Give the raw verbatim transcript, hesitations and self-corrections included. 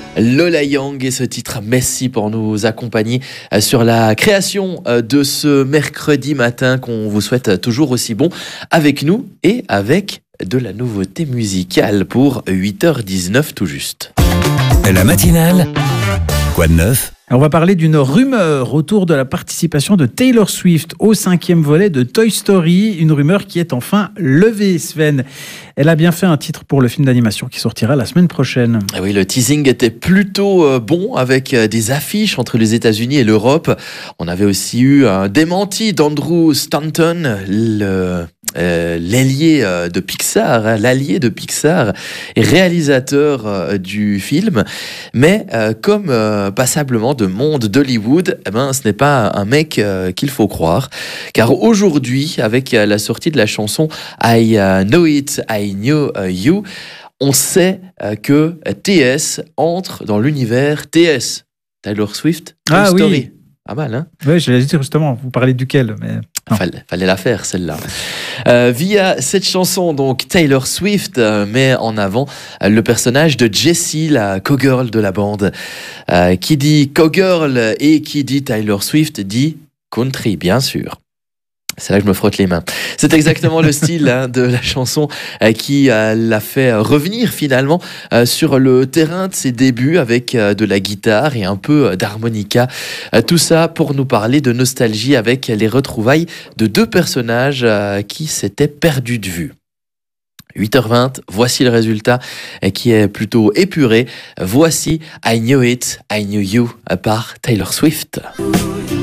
Lola Young et ce titre Messi pour nous accompagner sur la création de ce mercredi matin qu'on vous souhaite toujours aussi bon avec nous et avec de la nouveauté musicale pour huit heures dix-neuf tout juste. La matinale, quoi de neuf ? On va parler d'une rumeur autour de la participation de Taylor Swift au cinquième volet de Toy Story. Une rumeur qui est enfin levée, Sven. Elle a bien fait un titre pour le film d'animation qui sortira la semaine prochaine. Ah oui, le teasing était plutôt bon avec des affiches entre les États-Unis et l'Europe. On avait aussi eu un démenti d'Andrew Stanton, le... Euh, l'ailier euh, de Pixar, hein, l'allié de Pixar et réalisateur euh, du film, mais euh, comme euh, passablement de monde d'Hollywood, eh ben, ce n'est pas un mec euh, qu'il faut croire, car aujourd'hui, avec euh, la sortie de la chanson I uh, Know It, I Knew uh, You, on sait euh, que T S entre dans l'univers T S, Taylor Swift, Toy Ah Story. oui. Pas mal, hein? Oui, j'allais dire justement, vous parlez duquel, mais... Fallait, fallait la faire, celle-là. Euh, via cette chanson, donc, Taylor Swift euh, met en avant euh, le personnage de Jessie, la cowgirl de la bande. Euh, qui dit cowgirl et qui dit Taylor Swift dit country, bien sûr. C'est là que je me frotte les mains. C'est exactement le style hein, de la chanson euh, qui euh, l'a fait revenir finalement euh, sur le terrain de ses débuts avec euh, de la guitare et un peu d'harmonica. Euh, tout ça pour nous parler de nostalgie avec les retrouvailles de deux personnages euh, qui s'étaient perdus de vue. huit heures vingt, voici le résultat euh, qui est plutôt épuré. Voici I Knew It, I Knew You par Taylor Swift.